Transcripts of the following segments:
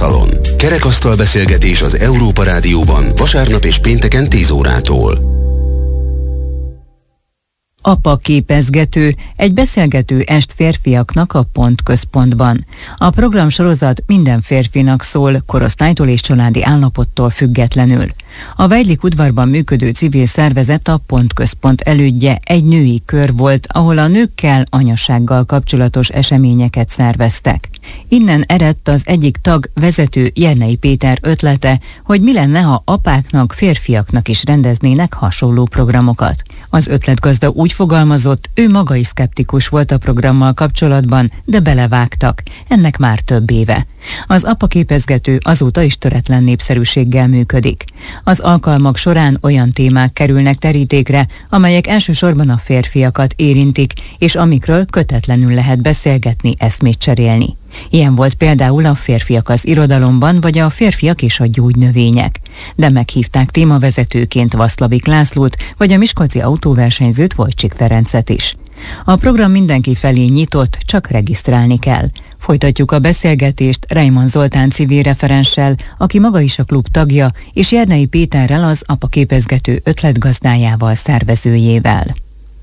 Szalon. Kerekasztal beszélgetés az Európa Rádióban vasárnap és pénteken 10 órától. Apa képezgető, egy beszélgető est férfiaknak a Pontközpontban. A programsorozat minden férfinak szól, korosztálytól és családi állapottól függetlenül. A Weidlich udvarban működő civil szervezet, a Pontközpont elődje egy női kör volt, ahol a nőkkel, anyasággal kapcsolatos eseményeket szerveztek. Innen eredt az egyik tag, vezető Jernei Péter ötlete, hogy mi lenne, ha apáknak, férfiaknak is rendeznének hasonló programokat. Az ötletgazda úgy fogalmazott, ő maga is szkeptikus volt a programmal kapcsolatban, de belevágtak. Ennek már több éve. Az apa képezgető azóta is töretlen népszerűséggel működik. Az alkalmak során olyan témák kerülnek terítékre, amelyek elsősorban a férfiakat érintik, és amikről kötetlenül lehet beszélgetni, eszmét cserélni. Ilyen volt például a férfiak az irodalomban, vagy a férfiak és a gyógynövények. De meghívták témavezetőként Vaszlavik Lászlót, vagy a miskolci autóversenyzőt, Wojcik Ferencet is. A program mindenki felé nyitott, csak regisztrálni kell. Folytatjuk a beszélgetést Reimann Zoltán civil referenssel, aki maga is a klub tagja, és Jernei Péterrel, az apa képezgető ötletgazdájával, szervezőjével.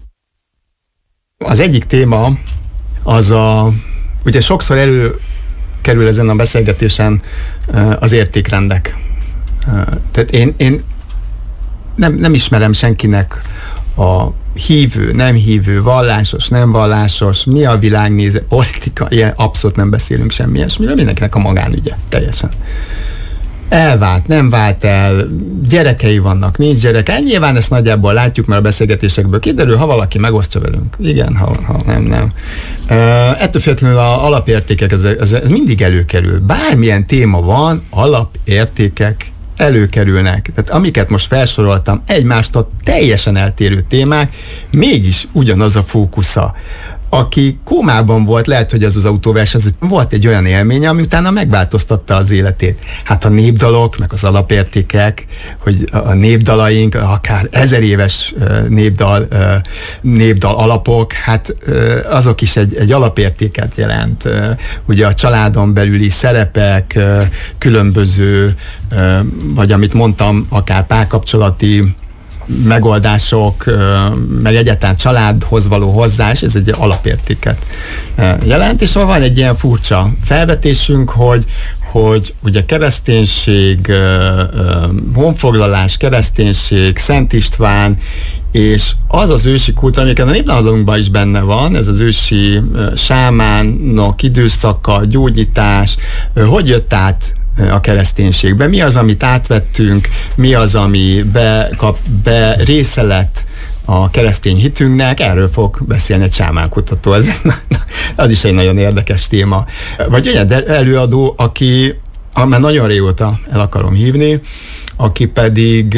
Az egyik téma az ugye sokszor előkerül ezen a beszélgetésen az értékrendek. Tehát én nem ismerem senkinek a hívő, nem hívő, vallásos, nem vallásos, mi a világnézet, politika, ilyen abszolút nem beszélünk semmi ilyesmiről, mindenkinek a magánügye, teljesen. Elvált, nem vált el, gyerekei vannak, nincs gyereke. Nyilván ezt nagyjából látjuk, mert a beszélgetésekből kiderül, ha valaki megosztja velünk. Igen, ha nem. Ettől függetlenül az alapértékek, ez mindig előkerül. Bármilyen téma van, alapértékek előkerülnek. Tehát amiket most felsoroltam, egymástól teljesen eltérő témák, mégis ugyanaz a fókusza. Aki kómában volt, lehet, hogy az autóversenyző, volt egy olyan élménye, ami utána megváltoztatta az életét. Hát a népdalok, meg az alapértékek, hogy a népdalaink, akár 1000 éves népdal alapok, hát azok is egy alapértéket jelent. Ugye a családon belüli szerepek, különböző, vagy amit mondtam, akár párkapcsolati megoldások, meg egyáltalán családhoz való hozzáállás, ez egy alapértéket jelent, és van egy ilyen furcsa felvetésünk, hogy ugye kereszténység, honfoglalás, kereszténység, Szent István, és az ősi kultúra, amiket a népdalonkban is benne van, ez az ősi sámánok időszaka, gyógyítás, hogy jött át a kereszténységbe, mi az, amit átvettünk, mi az, ami része lett a keresztény hitünknek, erről fog beszélni egy sámánkutató. Az is egy nagyon érdekes téma. Vagy olyan előadó, aki már nagyon régóta el akarom hívni, aki pedig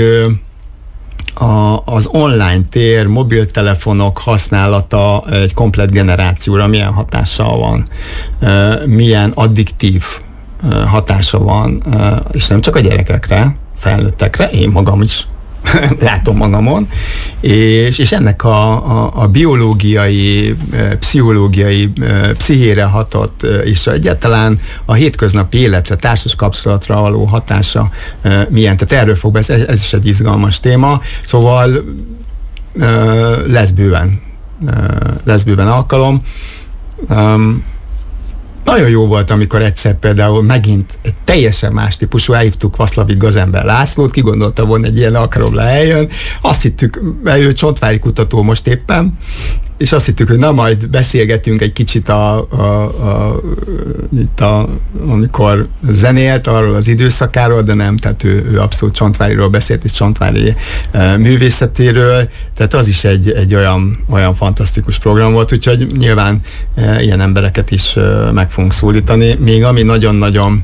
az online tér, mobiltelefonok használata egy komplett generációra milyen hatással van, milyen addiktív hatása van, és nem csak a gyerekekre, felnőttekre, én magam is látom magamon, és ennek a biológiai, pszichológiai, pszichére hatott, és egyáltalán a hétköznapi életre, társas kapcsolatra való hatása milyen. Tehát erről fog beszélni, ez is egy izgalmas téma, szóval lesz bőven alkalom. Nagyon jó volt, amikor egyszer például megint egy teljesen más típusú, elhívtuk Vaszlavik Gazember Lászlót, ki gondolta volna, egy ilyen alkalomra eljön. Azt hittük, mert ő csontvári kutató most éppen, és azt hittük, hogy na majd beszélgetünk egy kicsit amikor zenélt, arról az időszakáról, de nem, tehát ő abszolút Csontváriról beszélt, és Csontvári művészetéről, tehát az is egy olyan fantasztikus program volt, úgyhogy nyilván ilyen embereket is meg fogunk szólítani. Még ami nagyon-nagyon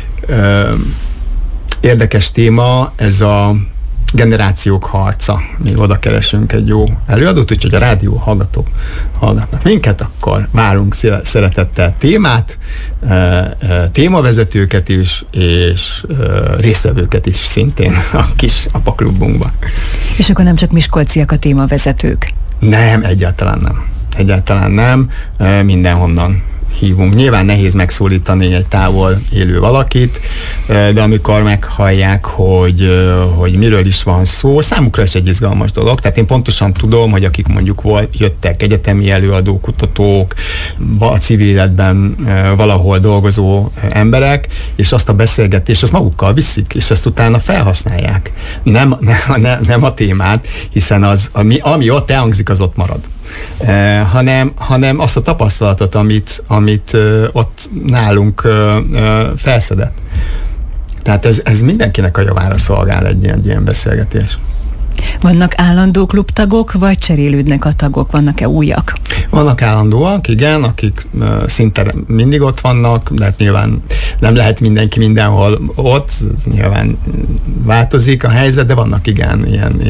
érdekes téma, ez a generációk harca. Még oda keresünk egy jó előadót, úgyhogy a rádió hallgatók hallgatnak minket, akkor várunk szeretettel témát, témavezetőket is, és résztvevőket is szintén a kis apaklubunkban. És akkor nem csak miskolciak a témavezetők? Nem, egyáltalán nem. Mindenhonnan hívunk. Nyilván nehéz megszólítani egy távol élő valakit, de amikor meghallják, hogy miről is van szó, számukra is egy izgalmas dolog. Tehát én pontosan tudom, hogy akik mondjuk jöttek egyetemi előadók, kutatók, a civil életben valahol dolgozó emberek, és azt a beszélgetést azt magukkal viszik, és ezt utána felhasználják. Nem a témát, hiszen ami ott elhangzik, az ott marad. Hanem azt a tapasztalatot, amit ott nálunk felszedett. Tehát ez mindenkinek a javára szolgál egy ilyen beszélgetés. Vannak állandó klubtagok, vagy cserélődnek a tagok? Vannak-e újak? Vannak állandóak, igen, akik szinte mindig ott vannak, de hát nyilván nem lehet mindenki mindenhol ott, nyilván változik a helyzet, de vannak igen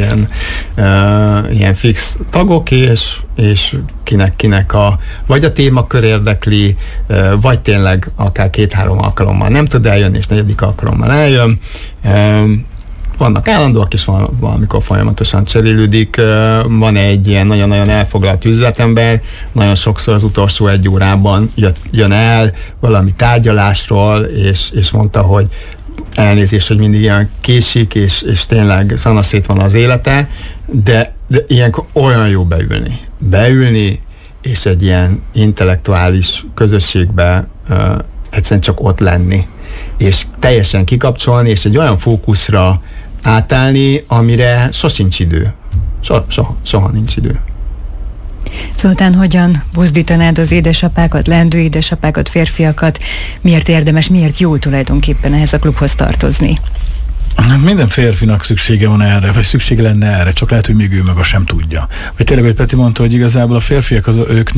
ilyen fix tagok, és kinek vagy a témakör érdekli, vagy tényleg akár 2-3 alkalommal nem tud eljönni, és 4. alkalommal eljön. Vannak állandóak, és van, amikor folyamatosan cserélődik. Van egy ilyen nagyon-nagyon elfoglalt üzletember, nagyon sokszor az utolsó 1 órában jön el valami tárgyalásról, és mondta, hogy elnézést, hogy mindig ilyen késik, és tényleg szanaszét van az élete, de ilyenkor olyan jó beülni, és egy ilyen intellektuális közösségbe egyszerűen csak ott lenni, és teljesen kikapcsolni, és egy olyan fókuszra átállni, amire sosincs idő. Soha nincs idő. Zoltán, hogyan buzdítanád az édesapákat, leendő édesapákat, férfiakat? Miért érdemes, miért jó tulajdonképpen ehhez a klubhoz tartozni? Minden férfinak szüksége van erre, vagy szüksége lenne erre, csak lehet, hogy még ő maga sem tudja. Vagy tényleg, hogy Peti mondta, hogy igazából a férfiak ők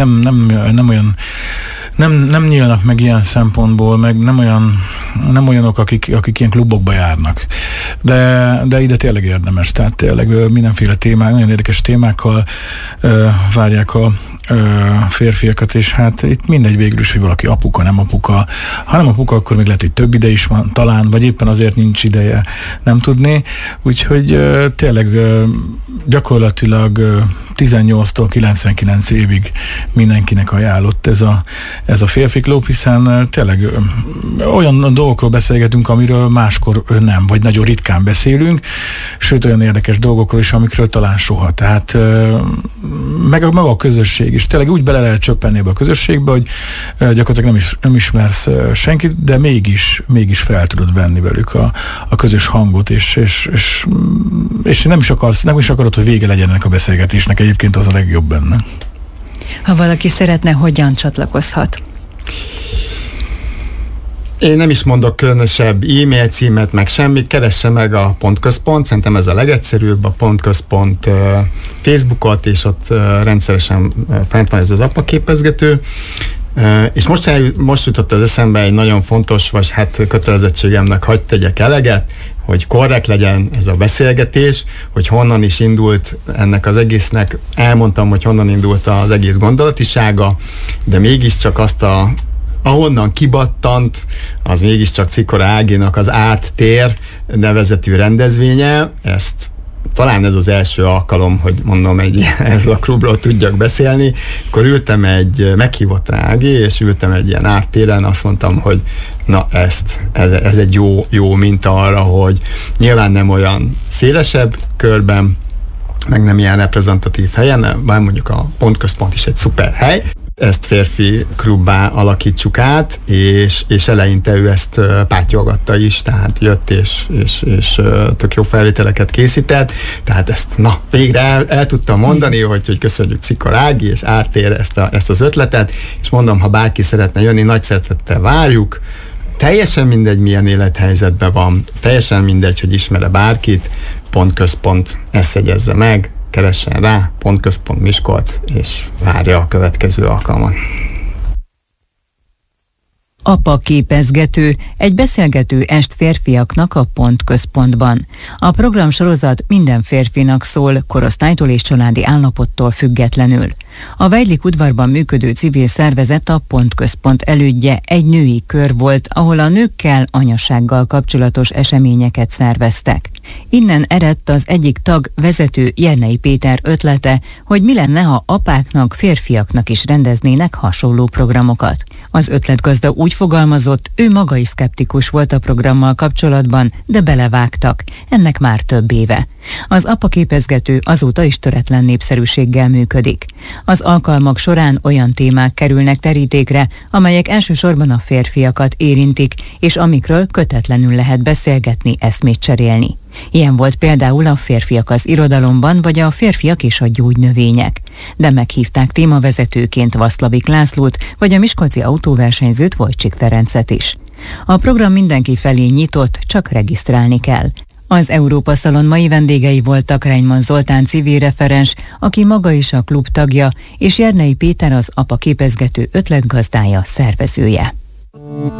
nem nyílnak meg ilyen szempontból, meg nem olyanok, akik ilyen klubokba járnak. De ide tényleg érdemes, tehát tényleg mindenféle témák, nagyon érdekes témákkal várják a férfiakat, és hát itt mindegy végül is, hogy valaki apuka, nem apuka. Ha nem apuka, akkor még lehet, hogy több ide is van, talán, vagy éppen azért nincs ideje, nem tudni. Úgyhogy tényleg gyakorlatilag 18-tól 99 évig mindenkinek ajánlott ez a férfi klub, hiszen tényleg olyan dolgokról beszélgetünk, amiről máskor nem, vagy nagyon ritkán beszélünk, sőt olyan érdekes dolgokról is, amikről talán soha. Tehát meg a közösség is. Tényleg úgy bele lehet csöppenni ebbe a közösségbe, hogy gyakorlatilag nem ismersz senkit, de mégis fel tudod venni velük a közös hangot, és nem is akarod, hogy vége legyen ennek a beszélgetésnek, egyébként az a legjobb benne. Ha valaki szeretne, hogyan csatlakozhat? Én nem is mondok különösebb e-mail címet, meg semmi, keresse meg a Pontközpont, szerintem ez a legegyszerűbb, a Pontközpont Facebookot, és ott rendszeresen fent van ez az appaképezgető. És most jutott az eszembe egy nagyon fontos, vagy hát kötelezettségemnek hadd tegyek eleget, hogy korrekt legyen ez a beszélgetés, hogy honnan is indult ennek az egésznek. Elmondtam, hogy honnan indult az egész gondolatisága, de mégiscsak ahonnan kibattant, az mégiscsak Czikora Áginak az Árt tér nevezetű rendezvénye. Talán ez az első alkalom, hogy mondom, erről a klubról tudjak beszélni. Akkor meghívott rá Ági, és ültem egy ilyen ártéren, azt mondtam, hogy na ez egy jó minta arra, hogy nyilván nem olyan szélesebb körben, meg nem ilyen reprezentatív helyen, bár mondjuk a Pontközpont is egy szuper hely, ezt férfi klubbá alakítsuk át, és eleinte ő ezt pátyolgatta is, tehát jött és tök jó felvételeket készített, tehát ezt végre el tudtam mondani, hogy köszönjük Czikora Ági, és ártér ezt az ötletet, és mondom, ha bárki szeretne jönni, nagy szeretettel várjuk, teljesen mindegy, milyen élethelyzetben van, teljesen mindegy, hogy ismer-e bárkit, Pontközpont, ezt jegyezze meg, keressen rá, Pontközpont Miskolc, és várja a következő alkalmat. Apa képezgető, egy beszélgető est férfiaknak a Pontközpontban. A programsorozat minden férfinak szól, korosztálytól és családi állapottól függetlenül. A Weidlich udvarban működő civil szervezet, a Pontközpont elődje egy női kör volt, ahol a nőkkel, anyasággal kapcsolatos eseményeket szerveztek. Innen eredt az egyik tag, vezető Jernei Péter ötlete, hogy mi lenne, ha apáknak, férfiaknak is rendeznének hasonló programokat. Az ötletgazda úgy fogalmazott, ő maga is szkeptikus volt a programmal kapcsolatban, de belevágtak. Ennek már több éve. Az apaképezgető azóta is töretlen népszerűséggel működik. Az alkalmak során olyan témák kerülnek terítékre, amelyek elsősorban a férfiakat érintik, és amikről kötetlenül lehet beszélgetni, eszmét cserélni. Ilyen volt például a Férfiak az irodalomban, vagy a Férfiak és a gyógynövények. De meghívták témavezetőként Vaszlavik Lászlót, vagy a miskolci autóversenyzőt, Wojcik Ferencet is. A program mindenki felé nyitott, csak regisztrálni kell. Az Európa Szalon mai vendégei voltak Reimann Zoltán civil referens, aki maga is a klub tagja, és Jernei Péter az apaképezgető ötletgazdája, szervezője.